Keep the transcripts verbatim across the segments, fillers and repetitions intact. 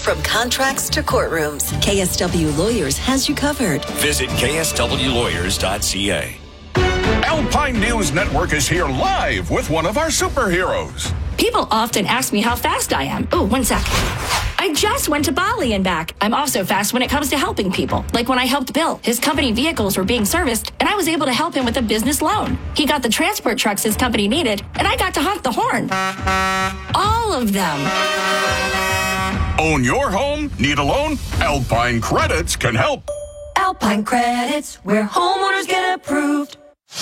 From contracts to courtrooms, K S W Lawyers has you covered. Visit K S W lawyers dot C A. Alpine News Network is here live with one of our superheroes. People often ask me how fast I am. Oh, one sec. I just went to Bali and back. I'm also fast when it comes to helping people. Like when I helped Bill. His company vehicles were being serviced, and I was able to help him with a business loan. He got the transport trucks his company needed, and I got to honk the horn. All of them. Own your home? Need a loan? Alpine Credits can help. Alpine Credits, where homeowners get approved.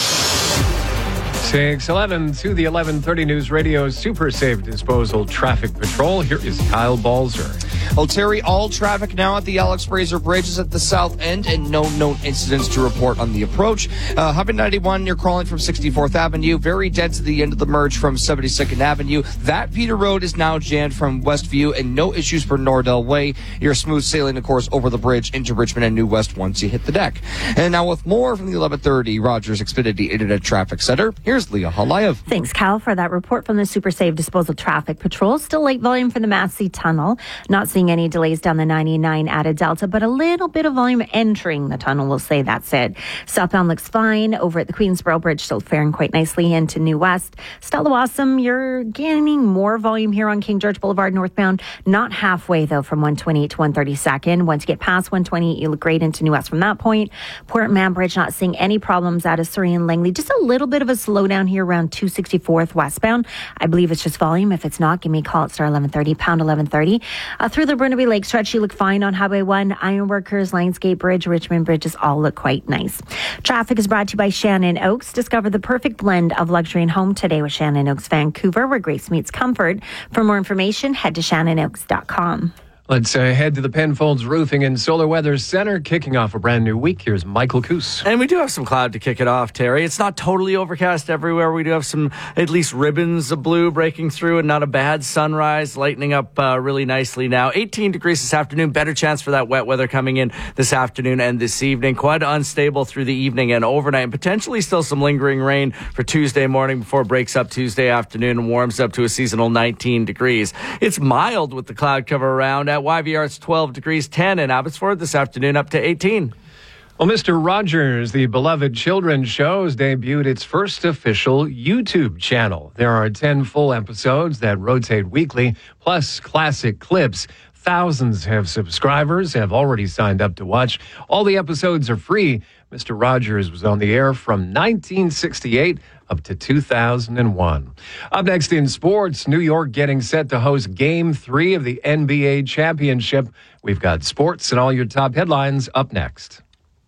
six eleven to the eleven thirty News Radio Super Safe Disposal Traffic Patrol. Here is Kyle Balzer. Well, Terry, all traffic now at the Alex Fraser Bridge is at the south end and no known incidents to report on the approach. Uh, Highway ninety-one, you're crawling from sixty-fourth Avenue. Very dead to the end of the merge from seventy-second Avenue. That Peter Road is now jammed from Westview and no issues for Nordell Way. You're smooth sailing, of course, over the bridge into Richmond and New West once you hit the deck. And now with more from the eleven thirty Rogers Xfinity Internet Traffic Center, here's Leah Halayev. Thanks, Cal, for that report from the Super Safe Disposal Traffic Patrol. Still late volume for the Massey Tunnel. Not seeing any delays down the ninety-nine at a Delta, but a little bit of volume entering the tunnel. We'll say that's it. Southbound looks fine. Over at the Queensboro Bridge, still faring quite nicely into New West. Stella-Wasam, you're gaining more volume here on King George Boulevard northbound. Not halfway, though, from one twenty-eight to one thirty-second. Once you get past one twenty-eight, you look great into New West from that point. Port Mann Bridge, not seeing any problems out of Surrey and Langley. Just a little bit of a slowdown here around two sixty-fourth westbound. I believe it's just volume. If it's not, give me a call at star eleven thirty, pound eleven thirty. Uh, through the Burnaby Lake stretch, you look fine on Highway one, Ironworkers, Lionsgate Bridge, Richmond Bridges all look quite nice. Traffic is brought to you by Shannon Oaks. Discover the perfect blend of luxury and home today with Shannon Oaks Vancouver, where grace meets comfort. For more information, head to shannon oaks dot com. Let's uh, head to the Penfolds Roofing and Solar Weather Center, kicking off a brand new week. Here's Michael Coos. And we do have some cloud to kick it off, Terry. It's not totally overcast everywhere. We do have some, at least ribbons of blue breaking through, and not a bad sunrise, lightening up uh, really nicely now. eighteen degrees this afternoon. Better chance for that wet weather coming in this afternoon and this evening. Quite unstable through the evening and overnight, and potentially still some lingering rain for Tuesday morning before it breaks up Tuesday afternoon and warms up to a seasonal nineteen degrees. It's mild with the cloud cover around. At Y V R, it's twelve degrees, ten in Abbotsford this afternoon, up to eighteen. Well, Mister Rogers, the beloved children's show, has debuted its first official YouTube channel. There are ten full episodes that rotate weekly, plus classic clips. Thousands of subscribers have already signed up to watch. All the episodes are free. Mister Rogers was on the air from nineteen sixty-eight up to two thousand one. Up next in sports, New York getting set to host Game three of the N B A Championship. We've got sports and all your top headlines up next.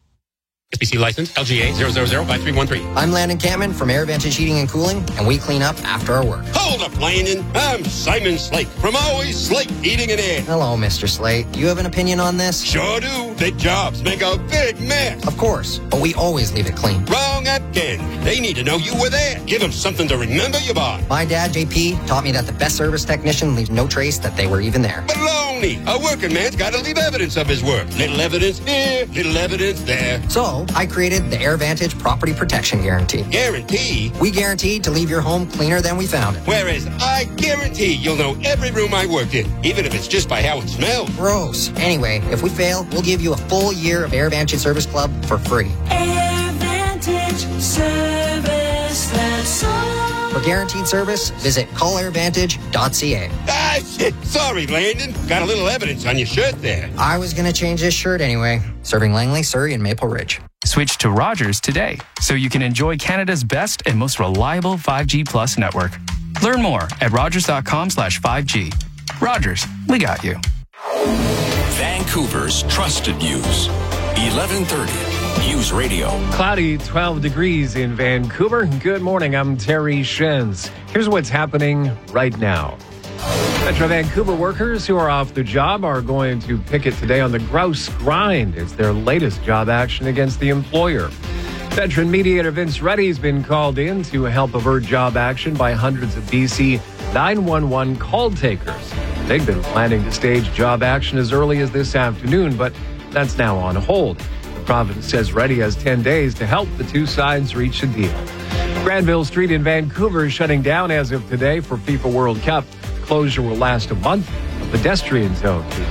S B C license L G A zero zero zero five three one three. I'm Landon Cameron from AirVantage Heating and Cooling, and we clean up after our work. Hold up, Landon. I'm Simon Slate from Always Slate Heating and Air. Hello, Mister Slate. You have an opinion on this? Sure do. Big jobs make a big mess. Of course, but we always leave it clean. Wrong again. They need to know you were there. Give them something to remember you bought. My dad, J P, taught me that the best service technician leaves no trace that they were even there. Baloney. A working man's got to leave evidence of his work. Little evidence here, little evidence there. So, I created the AirVantage Property Protection Guarantee. Guarantee? We guaranteed to leave your home cleaner than we found it. Whereas I guarantee you'll know every room I worked in, even if it's just by how it smells. Gross. Anyway, if we fail, we'll give you a full year of AirVantage Service Club for free. AirVantage Service, that's all. For guaranteed service, visit call air vantage dot c a. Ah, shit. Sorry, Landon. Got a little evidence on your shirt there. I was going to change this shirt anyway. Serving Langley, Surrey, and Maple Ridge. Switch to Rogers today so you can enjoy Canada's best and most reliable five G Plus network. Learn more at rogers.com slash 5G. Rogers, we got you. Vancouver's trusted news. eleven thirty News Radio. Cloudy, twelve degrees in Vancouver. Good morning, I'm Terry Shenz. Here's what's happening right now. Metro Vancouver workers who are off the job are going to picket today on the Grouse Grind. It's their latest job action against the employer. Veteran mediator Vince Reddy has been called in to help avert job action by hundreds of B C nine one one call takers. They've been planning to stage job action as early as this afternoon, but that's now on hold. The province says Reddy has ten days to help the two sides reach a deal. Granville Street in Vancouver is shutting down as of today for FIFA World Cup. Closure will last a month. A pedestrian zone